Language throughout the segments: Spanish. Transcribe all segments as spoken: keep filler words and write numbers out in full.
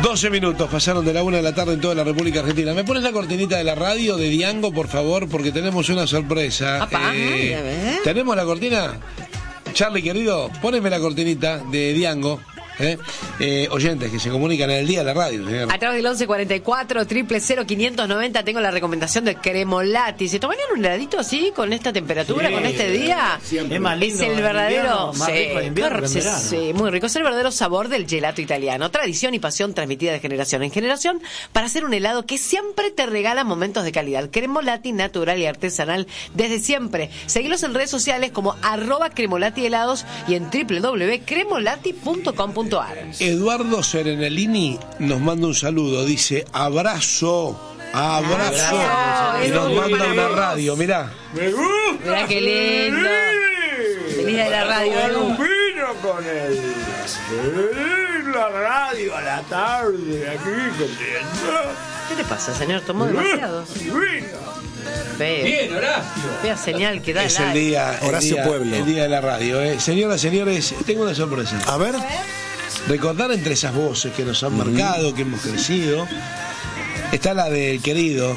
doce minutos pasaron de la una de la tarde en toda la República Argentina. ¿Me pones la cortinita de la radio de Diango, por favor? Porque tenemos una sorpresa. Apá, eh, a ver. ¿Tenemos la cortina? Charlie, querido, poneme la cortinita de Diango. ¿Eh? Eh, oyentes que se comunican en el día de la radio, señor. A través del once cuarenta y cuatro, triple cero, quinientos noventa tengo la recomendación de Cremolati. ¿Se tomarían un heladito así con esta temperatura, sí, con este día? Siempre. Es más lindo, es el verdadero, invierno, más sí, rico en invierno que en sí, verano. sí, muy rico. Es el verdadero sabor del gelato italiano. Tradición y pasión transmitida de generación en generación para hacer un helado que siempre te regala momentos de calidad. Cremolati, natural y artesanal desde siempre. Seguilos en redes sociales como arroba Cremolati helados y en doble u doble u doble u punto cremolati punto com punto a r. Eduardo Serenellini nos manda un saludo, dice abrazo, abrazo, abrazo. y nos manda una radio, mirá. Mirá qué lindo. Feliz de la radio, Tomar Edu. un vino con él. La radio a la tarde, aquí contento. ¿Qué le pasa, señor? Tomó demasiado. Feo. Bien, Horacio. Fea señal que da Es el el aire. día, el Horacio día, Pueblo. el día de la radio. Eh. Señoras, señores, tengo una sorpresa. A ver. Recordar entre esas voces que nos han marcado, que hemos crecido, está la del querido,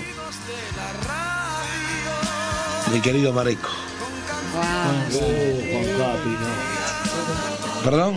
del querido Mareco. Oh, Juan Capi, no. ¿Perdón?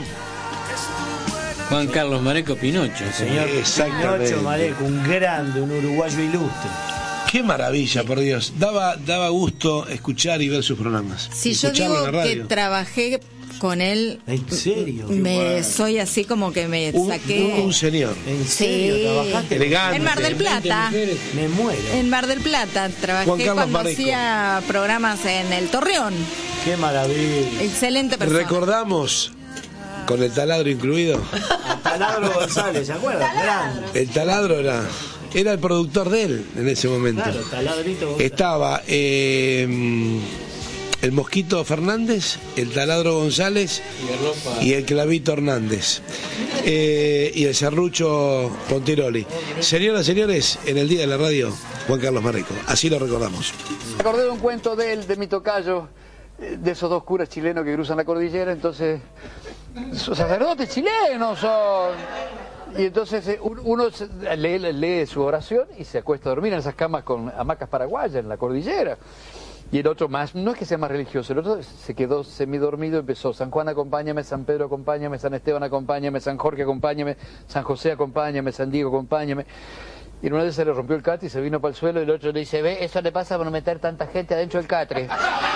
Juan Carlos Mareco Pinocho, Señor Exactamente. Pinocho Mareco, un grande, un uruguayo ilustre. Qué maravilla, por Dios. Daba, daba gusto escuchar y ver sus programas. Si yo Escucharlo digo en la que radio. trabajé con él, ¿En serio? me soy así como que me Un, saqué. un, un señor. ¿En serio? Sí. ¿Trabajaste? Elegante. En Mar del Plata. Me muero. En Mar del Plata Juan trabajé Carlos cuando Mareco. hacía programas en el Torreón. Qué maravilla. Excelente persona. Recordamos, con el taladro incluido, Taladro González, ¿se acuerdan? Grande. el taladro era, era el productor de él en ese momento. Claro, taladrito González. Estaba eh, el Mosquito Fernández, el Taladro González y el Clavito Hernández. Eh, y el Serrucho Pontiroli. Señoras, señores, en el día de la radio, Juan Carlos Mareco. Así lo recordamos. Me acordé de un cuento de él, de mi tocayo, eh, de esos dos curas chilenos que cruzan la cordillera, entonces, son sacerdotes chilenos son. Y entonces eh, un- uno se- lee, lee su oración y se acuesta a dormir en esas camas con hamacas paraguayas en la cordillera. Y el otro más, no es que sea más religioso, el otro se quedó semidormido, empezó: San Juan acompáñame, San Pedro acompáñame, San Esteban acompáñame, San Jorge acompáñame, San José acompáñame, San Diego acompáñame. Y en una vez se le rompió el catre y se vino para el suelo y el otro le dice: ve, eso le pasa por no meter tanta gente adentro del catre.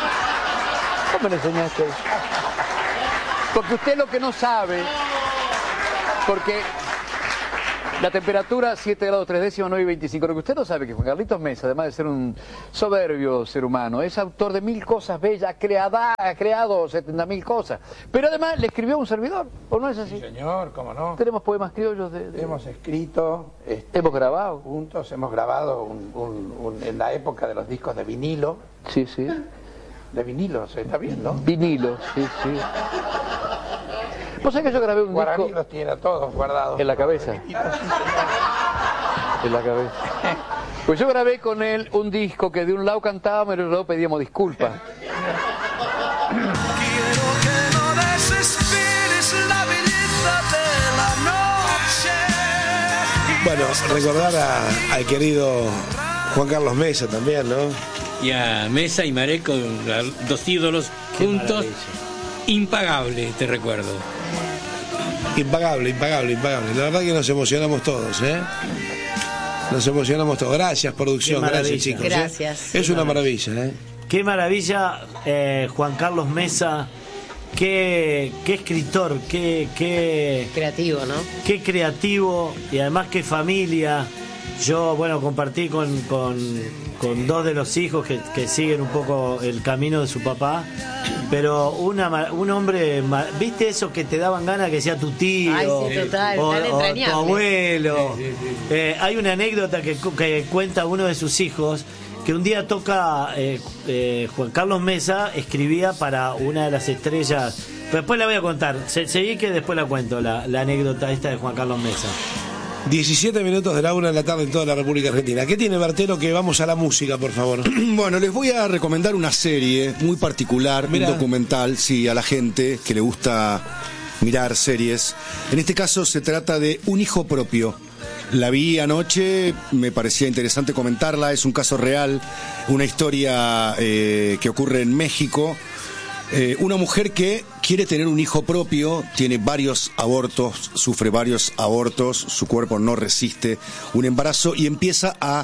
¿Cómo le enseñaste eso? Porque usted lo que no sabe, porque la temperatura siete grados tres décimas, nueve y veinticinco. Lo que usted no sabe es que Juan Carlitos Mesa, además de ser un soberbio ser humano, es autor de mil cosas bellas, creada, ha creado setenta mil cosas. Pero además le escribió a un servidor, ¿o no es así? Señor, cómo no. Tenemos poemas criollos de... de- Hemos escrito, este, Hemos grabado. juntos, hemos grabado un- un- un- en la época de los discos de vinilo. Sí, sí. De vinilo, ¿se está bien, no? Vinilo, sí, sí. ¿Vos sabés que yo grabé un Guaraní disco los tiene a todos guardados. en la cabeza? En la cabeza. Pues yo grabé con él un disco que de un lado cantábamos y del otro lado pedíamos disculpas. Bueno, recordar a- al querido Juan Carlos Mesa también, ¿no? Y a Mesa y Mareco, a- dos ídolos juntos. Impagable, te recuerdo. Impagable, impagable, impagable. La verdad que nos emocionamos todos, ¿eh? Nos emocionamos todos. Gracias, producción. Qué maravilla. Gracias, chicos. ¿eh? Gracias. Es una maravilla, ¿eh? Qué maravilla, eh, Juan Carlos Mesa. Qué, qué escritor, qué, qué, Creativo, ¿no? qué creativo y además qué familia. Yo, bueno, compartí con, con, con dos de los hijos que, que siguen un poco el camino de su papá, pero una, ma- un hombre, ma- ¿viste eso que te daban ganas que sea tu tío? Ay, sí, total, o, tan o entrañable. tu abuelo. Eh, hay una anécdota que, cu- que cuenta uno de sus hijos, que un día toca eh, eh, Juan Carlos Mesa, escribía para una de las estrellas, pero después la voy a contar, Se, seguí que después la cuento, la, la anécdota esta de Juan Carlos Mesa. diecisiete minutos de la una de la tarde en toda la República Argentina. ¿Qué tiene Bertero? Que vamos a la música, por favor. Bueno, les voy a recomendar una serie muy particular, Mirá. un documental, sí, a la gente que le gusta mirar series. En este caso se trata de Un hijo propio. La vi anoche, me parecía interesante comentarla, es un caso real, una historia eh, que ocurre en México. Eh, una mujer que quiere tener un hijo propio, tiene varios abortos, sufre varios abortos, su cuerpo no resiste un embarazo y empieza a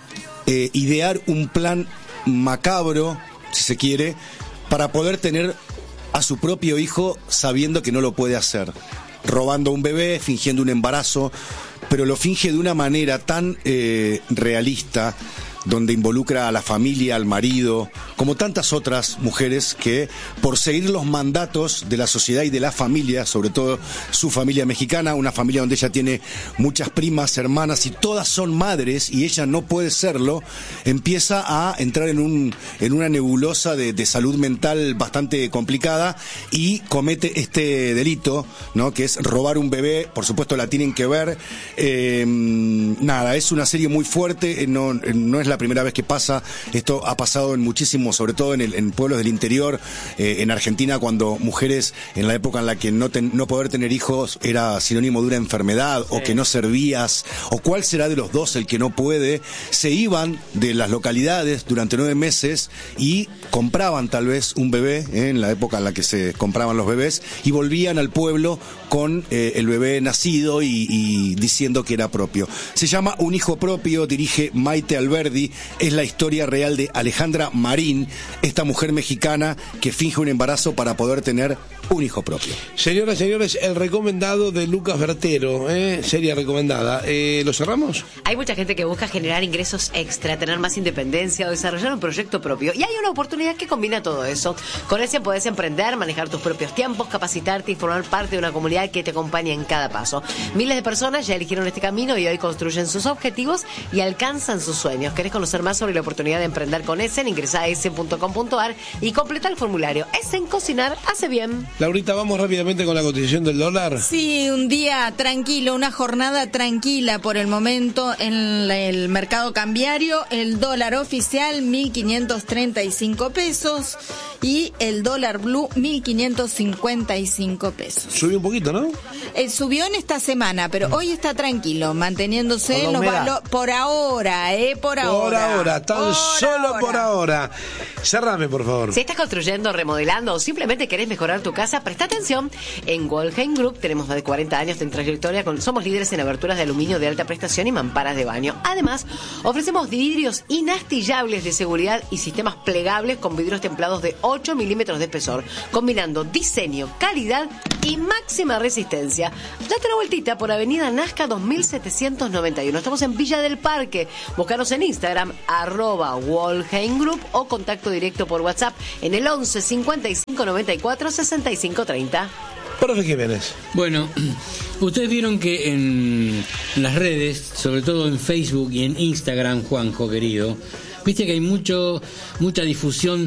eh, idear un plan macabro, si se quiere, para poder tener a su propio hijo sabiendo que no lo puede hacer. Robando un bebé, fingiendo un embarazo, pero lo finge de una manera tan eh, realista, donde involucra a la familia, al marido, como tantas otras mujeres que, por seguir los mandatos de la sociedad y de la familia, sobre todo su familia mexicana, una familia donde ella tiene muchas primas, hermanas, y todas son madres, y ella no puede serlo, empieza a entrar en un en una nebulosa de, de salud mental bastante complicada, y comete este delito, ¿no?, que es robar un bebé. Por supuesto la tienen que ver. Eh, nada, es una serie muy fuerte, no, no es la primera vez que pasa, esto ha pasado en muchísimos, sobre todo en, el, en pueblos del interior, eh, en Argentina, cuando mujeres, en la época en la que no, ten, no poder tener hijos era sinónimo de una enfermedad, sí, o que no servías, o cuál será de los dos el que no puede, se iban de las localidades durante nueve meses y compraban tal vez un bebé, eh, en la época en la que se compraban los bebés, y volvían al pueblo con eh, el bebé nacido y, y diciendo que era propio. Se llama Un hijo propio, dirige Maite Alberdi. Es la historia real de Alejandra Marín, esta mujer mexicana que finge un embarazo para poder tener un hijo propio. Señoras y señores, el recomendado de Lucas Bertero, ¿eh? Serie recomendada. Eh, ¿Lo cerramos? Hay mucha gente que busca generar ingresos extra, tener más independencia o desarrollar un proyecto propio. Y hay una oportunidad que combina todo eso. Con ese podés emprender, manejar tus propios tiempos, capacitarte y formar parte de una comunidad que te acompaña en cada paso. Miles de personas ya eligieron este camino y hoy construyen sus objetivos y alcanzan sus sueños. ¿Querés conocer más sobre la oportunidad de emprender con Essen? Ingresa a essen punto com punto a r y completa el formulario. Essen, cocinar hace bien. Laurita, vamos rápidamente con la cotización del dólar. Sí, un día tranquilo, una jornada tranquila por el momento en la, el mercado cambiario. El dólar oficial mil quinientos treinta y cinco pesos y el dólar blue mil quinientos cincuenta y cinco pesos. Subió un poquito, ¿no? Eh, subió en esta semana, pero hoy está tranquilo, manteniéndose en los valores por ahora, eh, por, por ahora. Por ahora, tan por solo ahora. por ahora. Cerrame, por favor. Si estás construyendo, remodelando o simplemente querés mejorar tu casa, presta atención. En Wolheim Group tenemos más de cuarenta años de trayectoria. Con, somos líderes en aberturas de aluminio de alta prestación y mamparas de baño. Además, ofrecemos vidrios inastillables de seguridad y sistemas plegables con vidrios templados de ocho milímetros de espesor, combinando diseño, calidad y máxima resistencia. Date una vueltita por Avenida Nazca dos mil setecientos noventa y uno. Estamos en Villa del Parque. Búscanos en Instagram, arroba Wolheim Group, o contacto directo por WhatsApp en el once cincuenta y cinco noventa y cuatro sesenta y cinco treinta. Profe Jiménez. Bueno, ustedes vieron que en las redes, sobre todo en Facebook y en Instagram, Juanjo querido, viste que hay mucho mucha difusión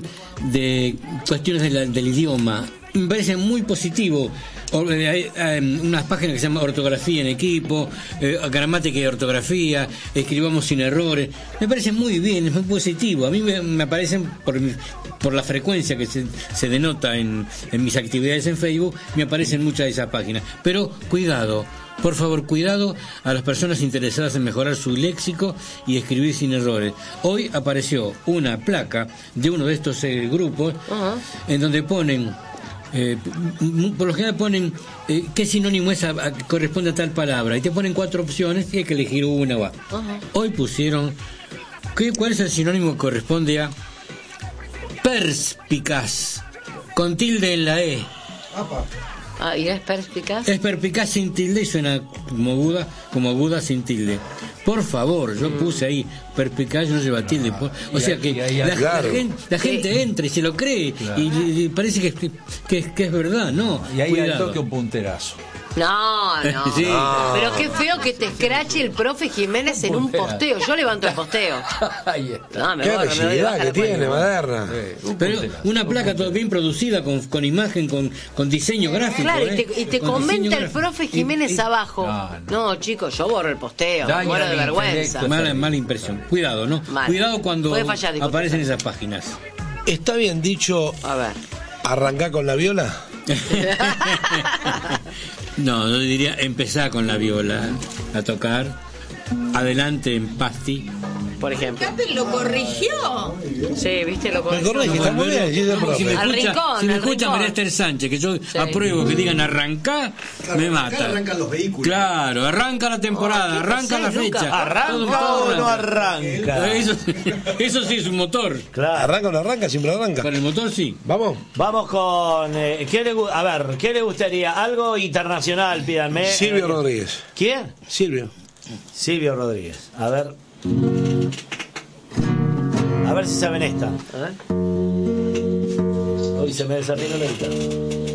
de cuestiones de la, del idioma. Me parece muy positivo. Hay unas páginas que se llaman Ortografía en Equipo, eh, Gramática y Ortografía, Escribamos sin Errores. Me parece muy bien, es muy positivo. A mí me, me aparecen, por, por la frecuencia que se, se denota en, en mis actividades en Facebook, me aparecen muchas de esas páginas. Pero cuidado, por favor, cuidado a las personas interesadas en mejorar su léxico y escribir sin errores. Hoy apareció una placa de uno de estos eh, grupos, uh-huh, en donde ponen... Eh, por lo general ponen eh, qué sinónimo es a, a, corresponde a tal palabra, y te ponen cuatro opciones y hay que elegir una. Va. Uh-huh. Hoy pusieron ¿qué, cuál es el sinónimo que corresponde a perspicaz con tilde en la E. Apa. Ah, ¿y es perspicaz? Es perspicaz sin tilde y suena como Buda, como Buda sin tilde. Por favor, yo puse ahí perspicaz, no lleva tilde. Por, o sea que la, claro, la gente, la gente entra y se lo cree, claro, y, y parece que, que, que, que es verdad, ¿no? Y ahí cuidado. al toque un punterazo. No, no. Sí. No. Pero qué feo que te escrache el profe Jiménez en un posteo. Yo levanto el posteo. Ahí está. No, me qué voy, bellidad que tiene, Maderna. Sí, un Pero una placa todo bien producida, con, con imagen, con, con diseño gráfico. Claro, ¿eh? y te, y te con comenta el profe Jiménez y, y, abajo. No, no. no, chicos, yo borro el posteo. Me muero de vergüenza. Mala, mala impresión. Cuidado, ¿no? Mal. Cuidado cuando fallar, aparecen esas páginas. ¿Está bien dicho a ver, arrancar con la viola? No, yo diría empezar con la viola a tocar. Adelante en Pasti. Por ejemplo. Capi lo corrigió. Sí, viste, lo Me corrige, está muy bien, sí, es No, si me Al escucha, rincón, si me al escucha rincón. María Esther Sánchez, que yo apruebo que digan arrancar, me mata. Arrancan los vehículos. Claro, arranca la temporada, Oh, ¿qué arranca la pasás, Luca? fecha. ¿Arranca Todo- o todo no arranca? Eso, eso sí es un motor. Claro. ¿Arranca o no arranca? Siempre arranca. Para el motor sí. ¿Vamos? Vamos con. Eh, ¿qué le, gu- a ver, ¿qué le gustaría? Algo internacional, pídanme. Silvio Eh, Rodríguez. ¿Quién? Silvio. Silvio Rodríguez. A ver. A ver si saben esta. A ver. Hoy se me desarrolló la guitarra.